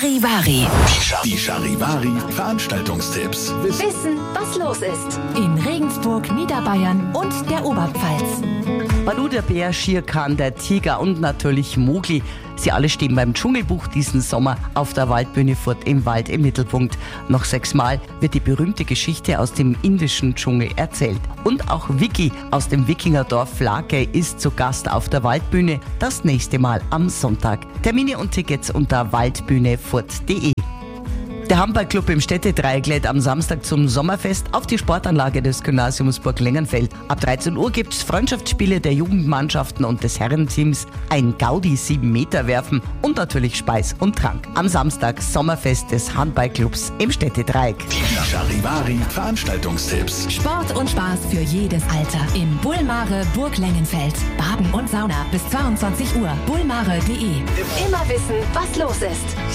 Charivari. Die Charivari Veranstaltungstipps. Wissen, was los ist. In Regensburg, Niederbayern und der Oberpfalz. Balu, der Bär, Shere Khan, der Tiger und natürlich Mowgli. Sie alle stehen beim Dschungelbuch diesen Sommer auf der Waldbühne Furt im Wald im Mittelpunkt. Noch 6 Mal wird die berühmte Geschichte aus dem indischen Dschungel erzählt. Und auch Vicky aus dem Wikingerdorf Flake ist zu Gast auf der Waldbühne. Das nächste Mal am Sonntag. Termine und Tickets unter waldbühnefurt.de. Der Handballclub im Städtedreieck lädt am Samstag zum Sommerfest auf die Sportanlage des Gymnasiums Burg Lengenfeld. Ab 13 Uhr gibt es Freundschaftsspiele der Jugendmannschaften und des Herrenteams, ein Gaudi 7 Meter werfen und natürlich Speis und Trank. Am Samstag Sommerfest des Handballclubs im Städtedreieck. Die Charivari Veranstaltungstipps. Sport und Spaß für jedes Alter. Im Bullmare Burg Lengenfeld. Baden und Sauna bis 22 Uhr. bullmare.de. Immer wissen, was los ist.